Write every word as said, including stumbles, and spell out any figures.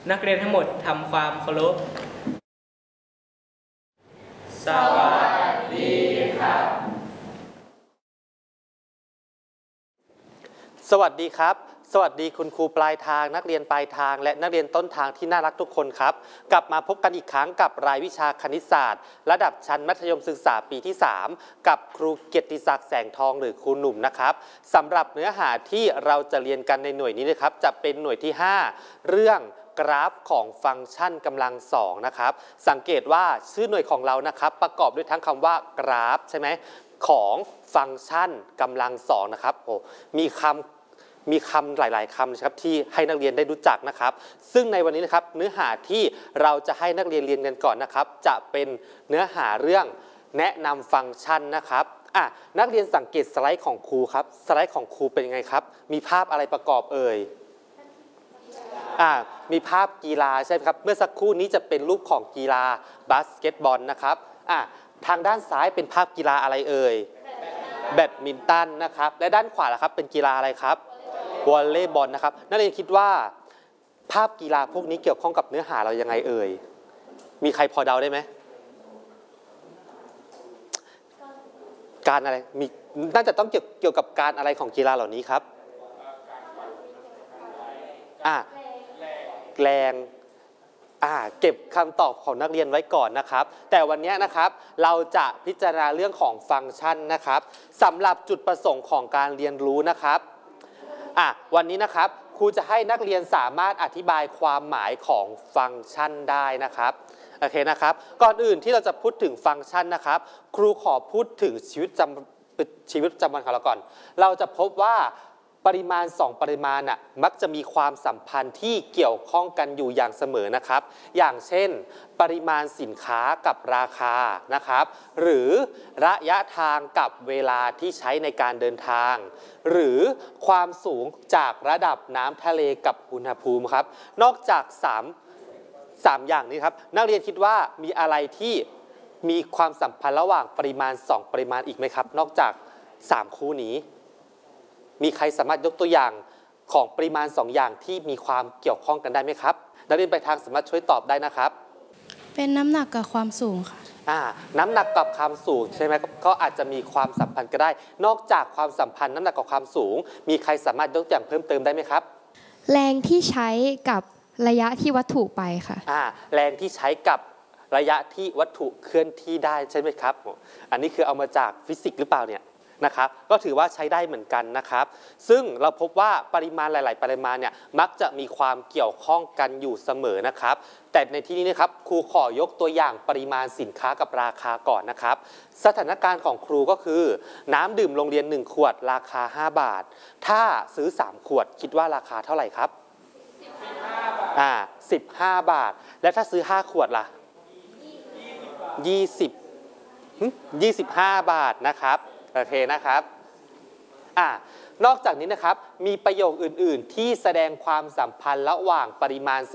นักเรียนทั้งหมดทำความเคารพสวัสดีครับสวัสดีครับสวัสดีคุณครูปลายทางนักเรียนปลายทางและนักเรียนต้นทางที่น่ารักทุกคนครับกลับมาพบกันอีกครั้งกับรายวิชาคณิตศาสตร์ระดับชั้นมัธยมศึกษาปีที่สามกับครูเกียรติศักดิ์แสงทองหรือครูหนุ่มนะครับสำหรับเนื้อหาที่เราจะเรียนกันในหน่วยนี้นะครับจะเป็นหน่วยที่ห้าเรื่องกราฟของฟังก์ชันกำลังสองนะครับสังเกตว่าชื่อหน่วยของเรานะครับประกอบด้วยทั้งคำว่ากราฟใช่ไหมของฟังก์ชันกำลังสองนะครับโอ้มีคำมีคำหลายๆคำนะครับที่ให้นักเรียนได้รู้จักนะครับซึ่งในวันนี้นะครับเนื้อหาที่เราจะให้นักเรียนเรียนกันก่อนนะครับจะเป็นเนื้อหาเรื่องแนะนำฟังก์ชันนะครับอ่ะนักเรียนสังเกตสไลด์ของครูครับสไลด์ของครูเป็นยังไงครับมีภาพอะไรประกอบเอ่ยอ่ะมีภาพกีฬาใช่ไหมครับเมื่อสักครู่นี้จะเป็นรูปของกีฬาบาสเกตบอลนะครับอ่ะทางด้านซ้ายเป็นภาพกีฬาอะไรเอ่ยแบดมินตันนะครับและด้านขวาล่ะครับเป็นกีฬาอะไรครับวอลเลย์บอลนะครับนักเรียนคิดว่าภาพกีฬาพวกนี้เกี่ยวข้องกับเนื้อหาเรายังไงเอ่ยมีใครพอเดาได้ไหมการอะไรมีน่าจะต้องเกี่ยวเกี่ยวกับการอะไรของกีฬาเหล่านี้ครับอ่ะแรงอ่าเก็บคำตอบของนักเรียนไว้ก่อนนะครับแต่วันนี้นะครับเราจะพิจารณาเรื่องของฟังก์ชันนะครับสำหรับจุดประสงค์ของการเรียนรู้นะครับอ่ะวันนี้นะครับครูจะให้นักเรียนสามารถอธิบายความหมายของฟังก์ชันได้นะครับโอเคนะครับก่อนอื่นที่เราจะพูดถึงฟังก์ชันนะครับครูขอพูดถึงชีวิตจำชีวิตประจำวันของเราก่อนเราจะพบว่าปริมาณสองปริมาณน่ะมักจะมีความสัมพันธ์ที่เกี่ยวข้องกันอยู่อย่างเสมอนะครับอย่างเช่นปริมาณสินค้ากับราคานะครับหรือระยะทางกับเวลาที่ใช้ในการเดินทางหรือความสูงจากระดับน้ำทะเลกับอุณหภูมิครับนอกจากสาม สามอย่างนี้ครับนักเรียนคิดว่ามีอะไรที่มีความสัมพันธ์ระหว่างปริมาณสองปริมาณอีกไหมครับนอกจากสามคู่นี้มีใครสามารถยกตัวอย่างของปริมาณสองอย่างที่มีความเกี่ยวข้องกันได้ไหมครับนักเรียนไปทางสามารถช่วยตอบได้นะครับเป็นน้ำหนักกับความสูงค่ะอ่าน้ำหนักกับความสูงใช่ไหมก็อาจจะมีความสัมพันธ์ก็ได้นอกจากความสัมพันธ์น้ำหนักกับความสูงมีใครสามารถยกตัวอย่างเพิ่มเติมได้ไหมครับแรงที่ใช้กับระยะที่วัตถุไปค่ะอ่าแรงที่ใช้กับระยะที่วัตถุเคลื่อนที่ได้ใช่ไหมครับอันนี้คือเอามาจากฟิสิกส์หรือเปล่าเนี่ยนะครับก็ถือว่าใช้ได้เหมือนกันนะครับซึ่งเราพบว่าปริมาณหลายๆปริมาณเนี่ยมักจะมีความเกี่ยวข้องกันอยู่เสมอนะครับแต่ในที่นี้นะครับครูขอยกตัวอย่างปริมาณสินค้ากับราคาก่อนนะครับสถานการณ์ของครูก็คือน้ำดื่มโรงเรียนหนึ่งขวดราคาห้าบาทถ้าซื้อสามขวดคิดว่าราคาเท่าไหร่ครับสิบห้าบาทอ่าสิบห้าบาทและถ้าซื้อห้าขวดล่ะยี่สิบ ยี่สิบห้าบาทนะครับโอเคนะครับอ่านอกจากนี้นะครับมีประโยคอื่นๆที่แสดงความสัมพันธ์ระหว่างปริมาณ